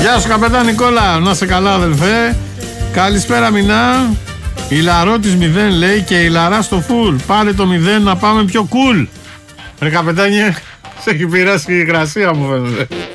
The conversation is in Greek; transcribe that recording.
Γεια σου καπετάν Νικόλα, να σε καλά αδελφέ. Καλησπέρα Μινά. Η Λαρότης 0 λέει και η Λαρά στο φουλ. Πάρε το 0 να πάμε πιο cool. Ρε καπετάνιε, σε έχει πειράσει η υγρασία μου φαίνεται.